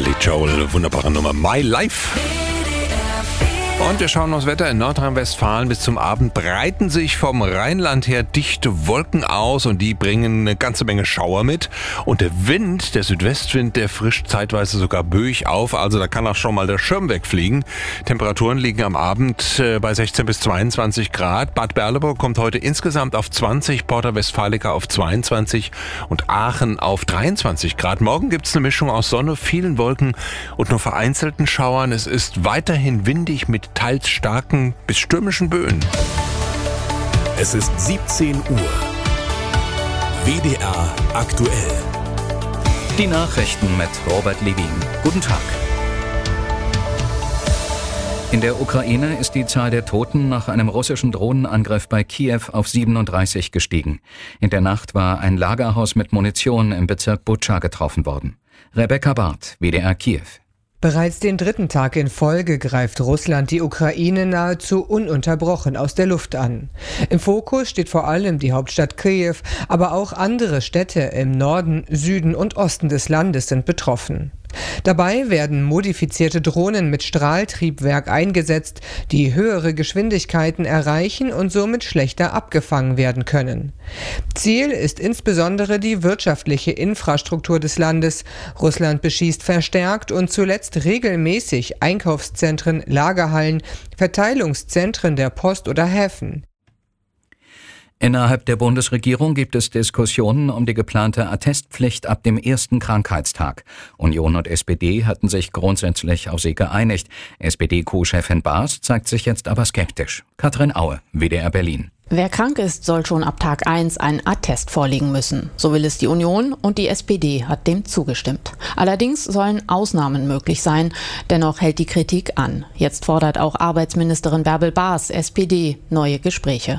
Billy Joel, wunderbare Nummer, My Life. Und wir schauen aufs Wetter in Nordrhein-Westfalen. Bis zum Abend breiten sich vom Rheinland her dichte Wolken aus und die bringen eine ganze Menge Schauer mit. Und der Wind, der Südwestwind, der frischt zeitweise sogar böig auf. Also da kann auch schon mal der Schirm wegfliegen. Temperaturen liegen am Abend bei 16 bis 22 Grad. Bad Berleburg kommt heute insgesamt auf 20, Porta Westfalica auf 22 und Aachen auf 23 Grad. Morgen gibt es eine Mischung aus Sonne, vielen Wolken und nur vereinzelten Schauern. Es ist weiterhin windig mit teils starken bis stürmischen Böen. Es ist 17 Uhr. WDR aktuell. Die Nachrichten mit Robert Levin. Guten Tag. In der Ukraine ist die Zahl der Toten nach einem russischen Drohnenangriff bei Kiew auf 37 gestiegen. In der Nacht war ein Lagerhaus mit Munition im Bezirk Butscha getroffen worden. Rebecca Barth, WDR Kiew. Bereits den dritten Tag in Folge greift Russland die Ukraine nahezu ununterbrochen aus der Luft an. Im Fokus steht vor allem die Hauptstadt Kiew, aber auch andere Städte im Norden, Süden und Osten des Landes sind betroffen. Dabei werden modifizierte Drohnen mit Strahltriebwerk eingesetzt, die höhere Geschwindigkeiten erreichen und somit schlechter abgefangen werden können. Ziel ist insbesondere die wirtschaftliche Infrastruktur des Landes. Russland beschießt verstärkt und zuletzt regelmäßig Einkaufszentren, Lagerhallen, Verteilungszentren der Post oder Häfen. Innerhalb der Bundesregierung gibt es Diskussionen um die geplante Attestpflicht ab dem ersten Krankheitstag. Union und SPD hatten sich grundsätzlich auf sie geeinigt. SPD-Co-Chefin Baas zeigt sich jetzt aber skeptisch. Katrin Aue, WDR Berlin. Wer krank ist, soll schon ab Tag 1 einen Attest vorlegen müssen. So will es die Union und die SPD hat dem zugestimmt. Allerdings sollen Ausnahmen möglich sein. Dennoch hält die Kritik an. Jetzt fordert auch Arbeitsministerin Bärbel Baas, SPD, neue Gespräche.